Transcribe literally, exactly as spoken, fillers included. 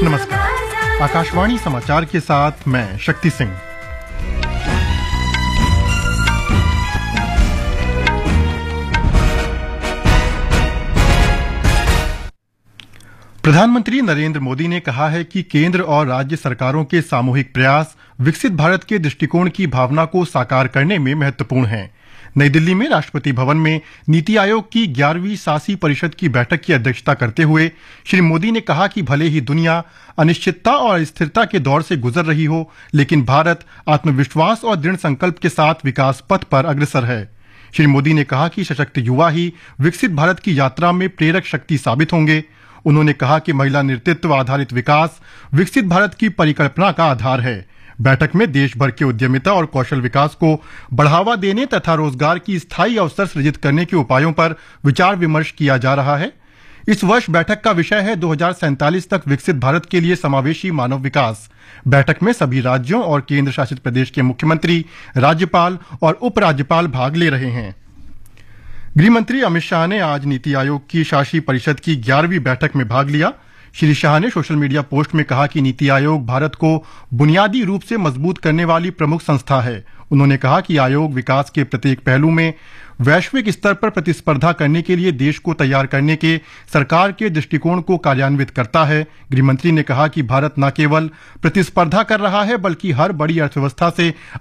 नमस्कार। आकाशवाणी समाचार के साथ मैं शक्ति सिंह। प्रधानमंत्री नरेंद्र मोदी ने कहा है कि केंद्र और राज्य सरकारों के सामूहिक प्रयास विकसित भारत के दृष्टिकोण की भावना को साकार करने में महत्वपूर्ण हैं। नई दिल्ली में राष्ट्रपति भवन में नीति आयोग की ग्यारहवीं शासी परिषद की बैठक की अध्यक्षता करते हुए श्री मोदी ने कहा कि भले ही दुनिया अनिश्चितता और अस्थिरता के दौर से गुजर रही हो, लेकिन भारत आत्मविश्वास और दृढ़ संकल्प के साथ विकास पथ पर अग्रसर है। श्री मोदी ने कहा कि सशक्त युवा ही विकसित भारत की यात्रा में प्रेरक शक्ति साबित होंगे। उन्होंने कहा कि महिला नेतृत्व आधारित विकास विकसित भारत की परिकल्पना का आधार है। बैठक में देश भर के उद्यमिता और कौशल विकास को बढ़ावा देने तथा रोजगार की स्थायी अवसर सृजित करने के उपायों पर विचार विमर्श किया जा रहा है। इस वर्ष बैठक का विषय है दो हज़ार सैंतालीस तक विकसित भारत के लिए समावेशी मानव विकास। बैठक में सभी राज्यों और केंद्र शासित प्रदेश के मुख्यमंत्री, राज्यपाल और उपराज्यपाल भाग ले रहे हैं। गृह मंत्री अमित शाह ने आज नीति आयोग की शासी परिषद की ग्यारहवीं बैठक में भाग लिया। श्री शाह ने सोशल मीडिया पोस्ट में कहा कि नीति आयोग भारत को बुनियादी रूप से मजबूत करने वाली प्रमुख संस्था है। उन्होंने कहा कि आयोग विकास के प्रत्येक पहलू में वैश्विक स्तर पर प्रतिस्पर्धा करने के लिए देश को तैयार करने के सरकार के दृष्टिकोण को कार्यान्वित करता है। गृह मंत्री ने कहा कि भारत न केवल प्रतिस्पर्धा कर रहा है, बल्कि हर बड़ी अर्थव्यवस्था से